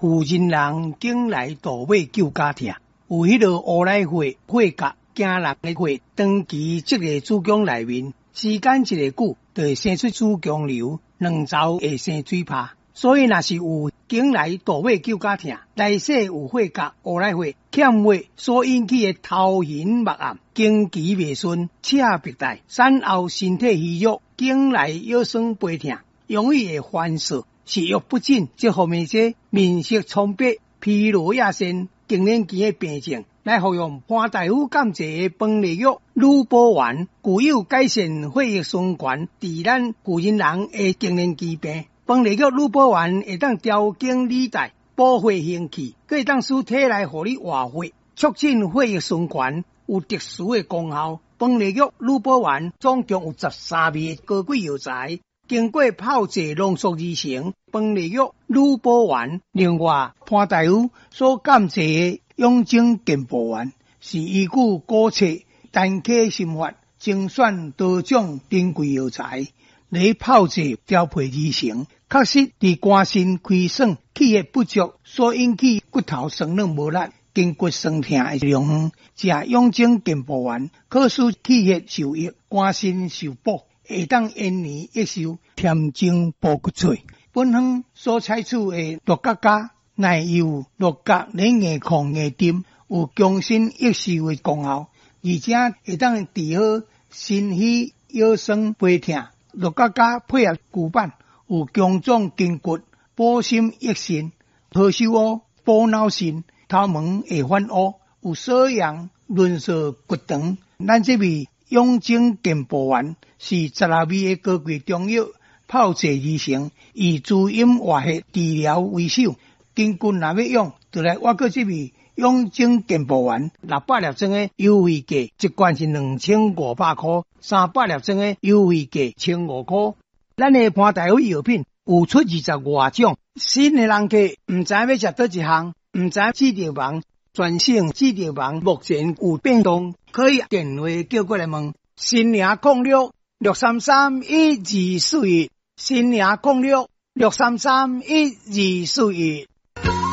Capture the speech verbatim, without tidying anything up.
负人人经来倒尾救家疼，有迄个乌来会会甲惊人的会长期这个子宫内面，时间一个久，就会生出子宫瘤，两周会生水泡。所以若是有经来倒尾救家疼，内势有血甲乌来血欠血所引起的头晕目暗、经期未顺、赤白带、产后身体虚弱、经来腰酸背痛、容易会烦躁、食欲不振这方面些面色苍白、疲劳亚线、更年期的病症，来服用潘大夫监制的饭粒药乳补丸，具有改善血液循环，治咱妇人人的更年期病。饭粒药乳补丸会当调经理带、补血行气，可以当使体内互你活血，促进血液循环，有特殊的功效。饭粒药乳补丸总共有十三味高贵药材，经过泡制浓缩而成。饭粒药乳补丸，另外潘大夫所监制的养精健补丸，是依据古册单科心法精选多种珍贵药材来泡制调配而成，确实伫肝肾亏损、气血不足所引起骨头酸软无力、筋骨酸痛的状况，食养精健补丸可使气血受益、肝肾受补，会当延年益寿、添精补骨髓。本方所采取的鹿角胶乃有鹿角软硬抗硬针，有强身益寿的功效，而且会当治好心虚、腰酸背痛。鹿角胶配合骨板，有强壮筋骨、补心益肾、好手乌、补脑肾、头毛会翻乌，有瘙痒、润燥骨肠。咱这味养精健补丸是十二味的高贵中药泡制而成，以滋阴活血、治疗为首。根据若要用，就来我个这味养精健补丸，六百粒装的优惠价一罐是两千五百块，三百粒装的优惠价千五块。咱的潘大夫药品有出二十外种，新的人客唔知要食倒一项，唔知记得网专线记得网目前有变动，可以电话叫过来问。新零控六六三三一二四一，新零控六六三三一二四一。